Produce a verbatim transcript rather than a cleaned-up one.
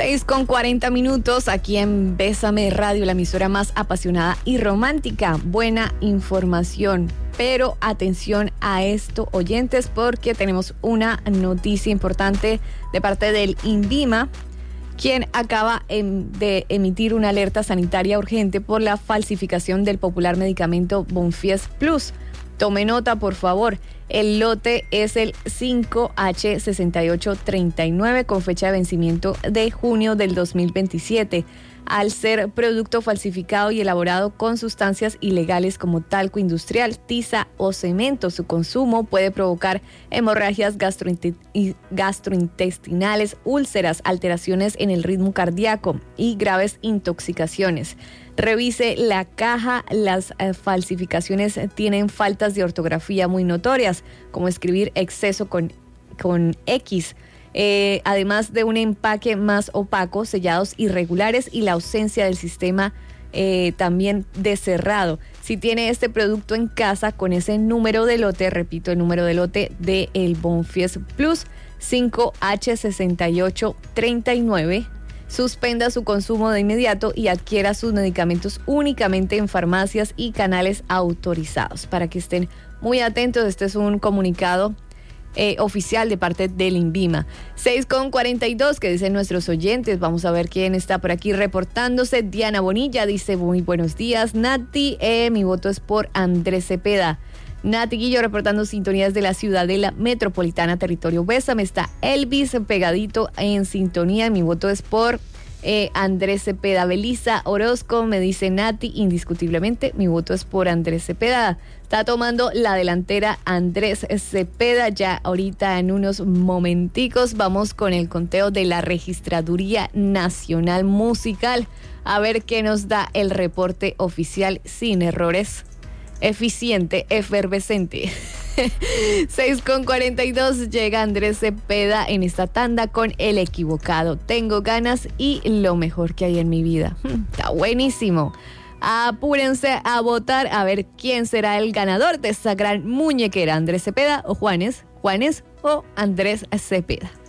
seis con cuarenta minutos aquí en Bésame Radio, la emisora más apasionada y romántica. Buena información, pero atención a esto, oyentes, porque tenemos una noticia importante de parte del INVIMA, quien acaba de emitir una alerta sanitaria urgente por la falsificación del popular medicamento Bonfies Plus. Tome nota, por favor. El lote es el cinco H sesenta y ocho treinta y nueve con fecha de vencimiento de junio del dos mil veintisiete. Al ser producto falsificado y elaborado con sustancias ilegales como talco industrial, tiza o cemento, su consumo puede provocar hemorragias gastroint- gastrointestinales, úlceras, alteraciones en el ritmo cardíaco y graves intoxicaciones. Revise la caja. Las eh, falsificaciones tienen faltas de ortografía muy notorias, como escribir exceso con, con X. Eh, además de un empaque más opaco, sellados irregulares y la ausencia del sistema eh, también de cerrado. Si tiene este producto en casa con ese número de lote, repito, el número de lote de el Bonfies Plus cinco H sesenta y ocho treinta y nueve, suspenda su consumo de inmediato y adquiera sus medicamentos únicamente en farmacias y canales autorizados. Para que estén muy atentos, este es un comunicado Eh, oficial de parte del INVIMA. seis con cuarenta y dos, que dicen nuestros oyentes. Vamos a ver quién está por aquí reportándose. Diana Bonilla dice: muy buenos días, Nati. Eh, mi voto es por Andrés Cepeda. Nati Guillo reportando sintonías de la Ciudadela Metropolitana, territorio Bésame. Está Elvis pegadito en sintonía. Mi voto es por Eh, Andrés Cepeda. Belisa Orozco me dice: Nati, indiscutiblemente mi voto es por Andrés Cepeda. Está tomando la delantera Andrés Cepeda. Ya ahorita en unos momenticos vamos con el conteo de la Registraduría Nacional Musical, a ver qué nos da el reporte oficial sin errores. Eficiente, efervescente. seis con cuarenta y dos, llega Andrés Cepeda en esta tanda con El Equivocado. Tengo ganas y lo mejor que hay en mi vida. Está buenísimo. Apúrense a votar a ver quién será el ganador de esta gran muñequera, Andrés Cepeda o Juanes, Juanes o Andrés Cepeda.